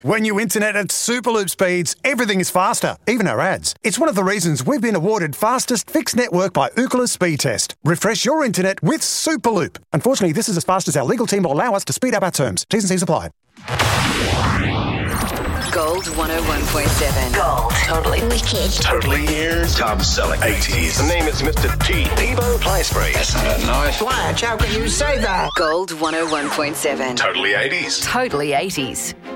When you internet at Superloop speeds, everything is faster, even our ads. It's one of the reasons we've been awarded fastest fixed network by Ookla Speed Test. Refresh your internet with Superloop. Unfortunately, this is as fast as our legal team will allow us to speed up our terms. T's and C's apply. Gold 101.7. Gold. Totally wicked. Totally ears. Tom Selleck. 80s. The name is Mr. T. Evo Placebury. That's not nice. Blanche, how can you say that? Gold 101.7. Totally 80s. Totally 80s.